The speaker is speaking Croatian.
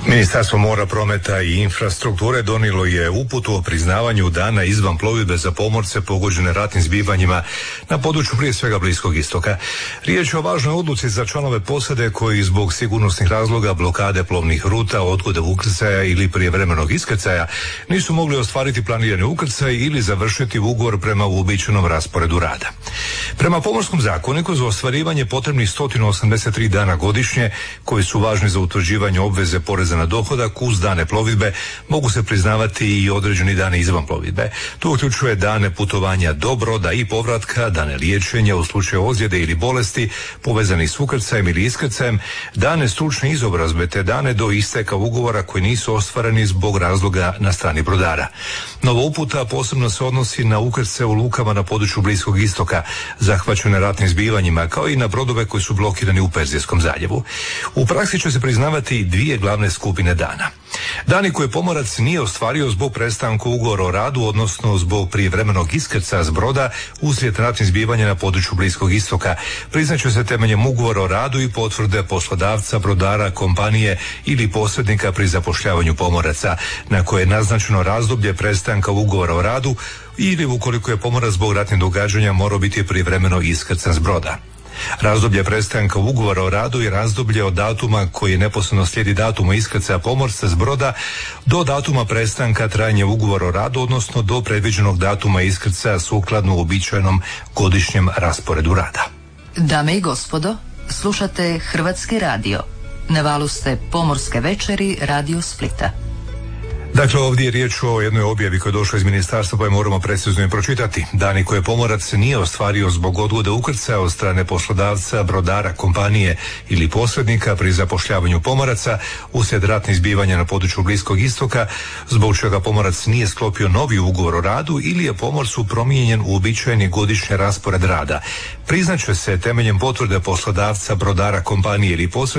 Ministarstvo mora, prometa i infrastrukture donijelo je uputu o priznavanju dana izvan plovidbe za pomorce pogođene ratnim zbivanjima na području prije svega Bliskog istoka. Riječ je o važnoj odluci za članove posade koji zbog sigurnosnih razloga, blokade plovnih ruta, odgode ukrcaja ili prijevremenog iskrcaja nisu mogli ostvariti planirani ukrcaj ili završiti ugovor prema uobičajenom rasporedu rada. Prema Pomorskom zakoniku za ostvarivanje potrebnih 183 dana godišnje koji su važni za utvrđivanje obveze poreza na dohodak uz dane plovidbe mogu se priznavati i određeni dani izvan plovidbe. To uključuje dane putovanja do broda i povratka, dane liječenja u slučaju ozljede ili bolesti povezanih s ukrcajem ili iskrcajem, dane stručne izobrazbe te dane do isteka ugovora koji nisu ostvareni zbog razloga na strani brodara. Nova uputa posebno se odnosi na ukrcaje u lukama na području Bliskog istoka zahvaćene ratnim zbivanjima, kao i na brodove koji su blokirani u Perzijskom zaljevu. U praksi će se priznavati dvije glavne skupine dana. Dani koje pomorac nije ostvario zbog prestanka ugovora o radu, odnosno zbog prijevremenog iskrcaja s broda uslijed ratnih zbivanja na području Bliskog istoka, priznaće se temeljem ugovora o radu i potvrde poslodavca, brodara, kompanije ili posrednika pri zapošljavanju pomoraca, na koje je naznačeno razdoblje prestanka ugovora o radu ili ukoliko je pomorac zbog ratnih događanja morao biti prijevremeno iskrcan s broda. Razdoblje prestanka ugovora o radu je razdoblje od datuma koji neposredno slijedi datuma iskrcaja pomorca s broda do datuma prestanka trajanja ugovora o radu, odnosno do predviđenog datuma iskrcaja sukladno uobičajenom godišnjem rasporedu rada. Dame i gospodo, slušate Hrvatski radio. Na valu ste Pomorske večeri Radio Splita. Dakle, ovdje je riječ o jednoj objavi koja je došla iz ministarstva, pa je moramo precizno i pročitati. Dani koje pomorac nije ostvario zbog odgode ukrcaja od strane poslodavca, brodara, kompanije ili posrednika pri zapošljavanju pomoraca uslijed ratnih zbivanja na području Bliskog istoka, zbog čega pomorac nije sklopio novi ugovor o radu ili je pomorcu promijenjen uobičajeni godišnji raspored rada. Priznaće se temeljem potvrde poslodavca, brodara, kompanije ili posrednika